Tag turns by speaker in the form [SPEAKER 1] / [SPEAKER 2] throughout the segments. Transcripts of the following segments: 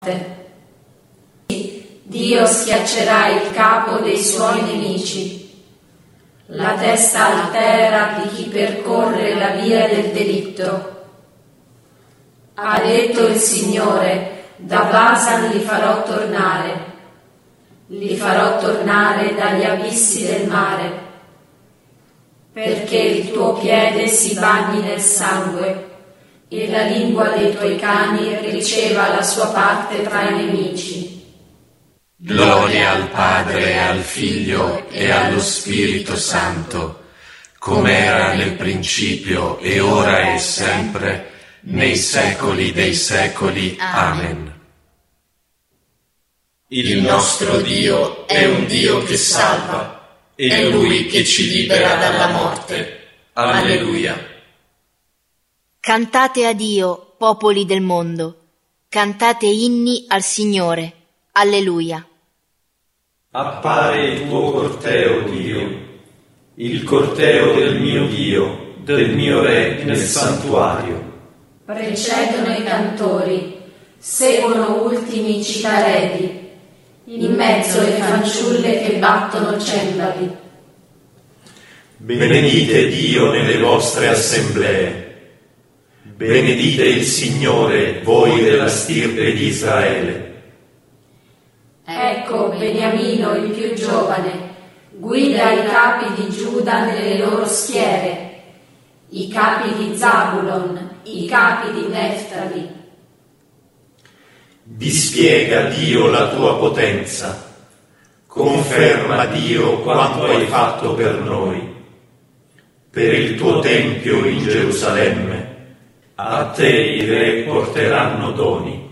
[SPEAKER 1] Dio schiaccerà il capo dei suoi nemici, la testa altera di chi percorre la via del delitto. Ha detto il Signore: da Basan li farò tornare dagli abissi del mare, perché il tuo piede si bagni nel sangue e la lingua dei tuoi cani riceva la sua parte tra i nemici.
[SPEAKER 2] Gloria al Padre, al Figlio e allo Spirito Santo, come era nel principio e ora e sempre, nei secoli dei secoli. Amen. Il nostro Dio è un Dio che salva, è Lui che ci libera dalla morte. Alleluia.
[SPEAKER 3] Cantate a Dio, popoli del mondo, cantate inni al Signore. Alleluia.
[SPEAKER 4] Appare il tuo corteo, Dio, il corteo del mio Re nel santuario.
[SPEAKER 1] Precedono i cantori, seguono ultimi i citarelli, in mezzo le fanciulle che battono cembali.
[SPEAKER 4] Benedite Dio nelle vostre assemblee. Benedite il Signore, voi della stirpe di Israele.
[SPEAKER 1] Ecco Beniamino, il più giovane, guida i capi di Giuda nelle loro schiere, i capi di Zabulon, i capi di Neftali.
[SPEAKER 4] Dispiega, Dio, la tua potenza. Conferma, Dio, quanto hai fatto per noi. Per il tuo tempio in Gerusalemme, a te i re porteranno doni.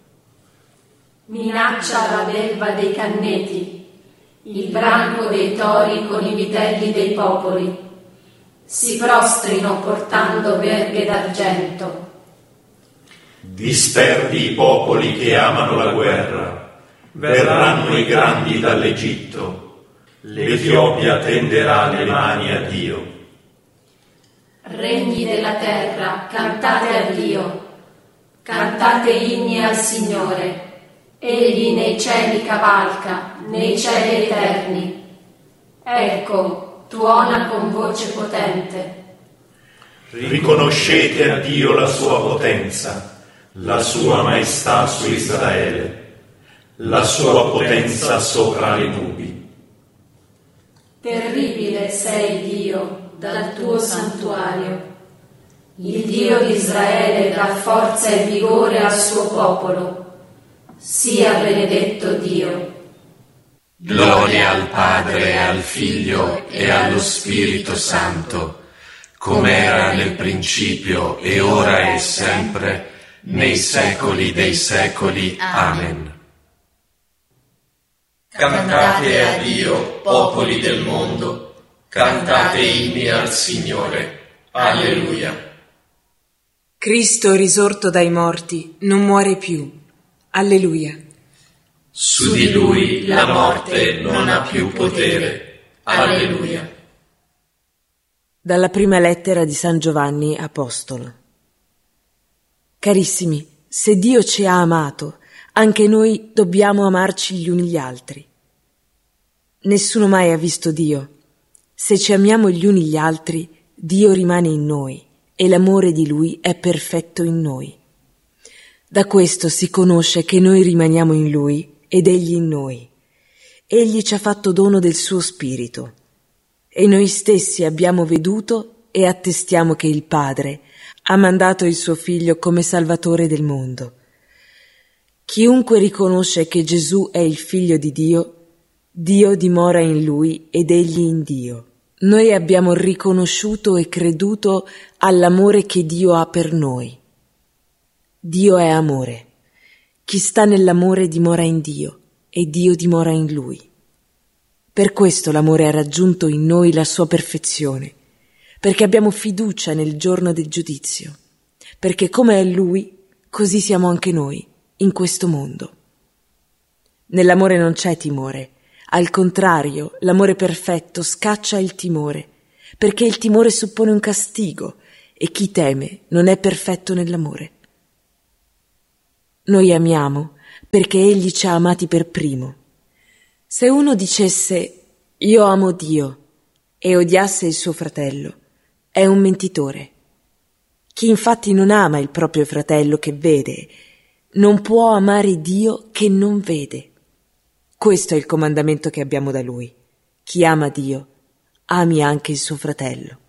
[SPEAKER 1] Minaccia la belva dei canneti, il branco dei tori con i vitelli dei popoli. Si prostrino portando verghe d'argento.
[SPEAKER 4] Disperdi i popoli che amano la guerra. Verranno i grandi dall'Egitto. L'Etiopia tenderà le mani a Dio.
[SPEAKER 1] Regni della terra, cantate a Dio, cantate inni al Signore. Egli nei cieli cavalca, nei cieli eterni. Ecco, tuona con voce potente.
[SPEAKER 4] Riconoscete a Dio la sua potenza, la sua maestà su Israele, la sua potenza sopra le nubi.
[SPEAKER 1] Terribile sei, Dio, dal tuo santuario. Il Dio di Israele dà forza e vigore al suo popolo. Sia benedetto Dio.
[SPEAKER 2] Gloria al Padre, al Figlio e allo Spirito Santo, come era nel principio e ora e sempre, nei secoli dei secoli. Amen. Cantate a Dio, popoli del mondo, cantate inni al Signore. Alleluia.
[SPEAKER 5] Cristo risorto dai morti non muore più. Alleluia.
[SPEAKER 2] Su di Lui la morte non ha più potere. Alleluia.
[SPEAKER 5] Dalla prima lettera di San Giovanni Apostolo. Carissimi, se Dio ci ha amato, anche noi dobbiamo amarci gli uni gli altri. Nessuno mai ha visto Dio. Se ci amiamo gli uni gli altri, Dio rimane in noi e l'amore di Lui è perfetto in noi. Da questo si conosce che noi rimaniamo in Lui ed Egli in noi. Egli ci ha fatto dono del suo Spirito. E noi stessi abbiamo veduto e attestiamo che il Padre ha mandato il suo Figlio come Salvatore del mondo. Chiunque riconosce che Gesù è il Figlio di Dio, Dio dimora in Lui ed Egli in Dio. Noi abbiamo riconosciuto e creduto all'amore che Dio ha per noi. Dio è amore. Chi sta nell'amore dimora in Dio e Dio dimora in Lui. Per questo l'amore ha raggiunto in noi la sua perfezione, perché abbiamo fiducia nel giorno del giudizio, perché come è Lui, così siamo anche noi in questo mondo. Nell'amore non c'è timore, al contrario, l'amore perfetto scaccia il timore, perché il timore suppone un castigo e chi teme non è perfetto nell'amore. Noi amiamo perché Egli ci ha amati per primo. Se uno dicesse «Io amo Dio» e odiasse il suo fratello, è un mentitore. Chi infatti non ama il proprio fratello che vede, non può amare Dio che non vede. Questo è il comandamento che abbiamo da Lui. Chi ama Dio, ami anche il suo fratello.